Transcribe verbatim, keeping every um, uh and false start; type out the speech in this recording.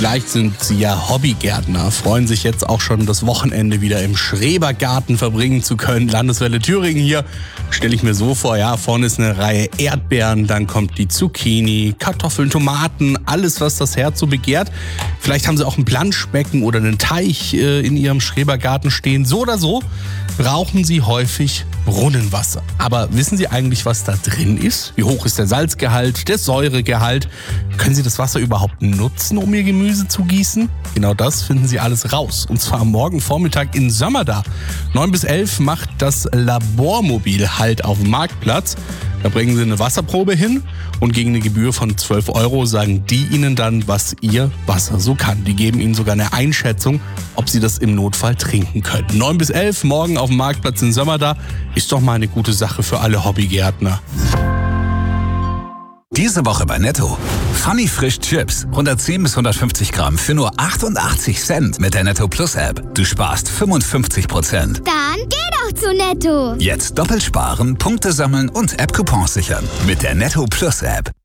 Vielleicht sind Sie ja Hobbygärtner, freuen sich jetzt auch schon, das Wochenende wieder im Schrebergarten verbringen zu können. Landeswelle Thüringen hier, stelle ich mir so vor, ja, vorne ist eine Reihe Erdbeeren, dann kommt die Zucchini, Kartoffeln, Tomaten, alles, was das Herz so begehrt. Vielleicht haben Sie auch ein Planschbecken oder einen Teich äh, in Ihrem Schrebergarten stehen. So oder so brauchen Sie häufig Brunnenwasser. Aber wissen Sie eigentlich, was da drin ist? Wie hoch ist der Salzgehalt, der Säuregehalt? Können Sie das Wasser überhaupt nutzen, um Ihr Gemüse zu gießen? Genau das finden Sie alles raus. Und zwar morgen Vormittag in Sömmerda. neun bis elf macht das Labormobil Halt auf dem Marktplatz. Da bringen Sie eine Wasserprobe hin und gegen eine Gebühr von zwölf Euro sagen die Ihnen dann, was Ihr Wasser so kann. Die geben Ihnen sogar eine Einschätzung, ob Sie das im Notfall trinken können. neun bis elf morgen auf dem Marktplatz in Sömmerda ist doch mal eine gute Sache für alle Hobbygärtner. Diese Woche bei Netto. Funny Frisch Chips. hundertzehn bis hundertfünfzig Gramm für nur achtundachtzig Cent mit der Netto Plus App. Du sparst fünfundfünfzig Prozent. Dann geh doch zu Netto. Jetzt doppelt sparen, Punkte sammeln und App-Coupons sichern. Mit der Netto Plus App.